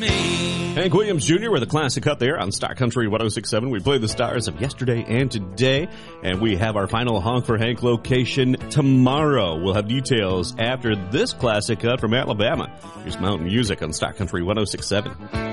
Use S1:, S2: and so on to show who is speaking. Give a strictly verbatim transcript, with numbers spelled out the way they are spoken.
S1: me.
S2: Hank Williams Junior with a classic cut there on Star Country one oh six point seven. We play the stars of yesterday and today, and we have our final Honk for Hank location tomorrow. We'll have details after this classic cut from Alabama. Here's Mountain Music on Star Country one oh six point seven.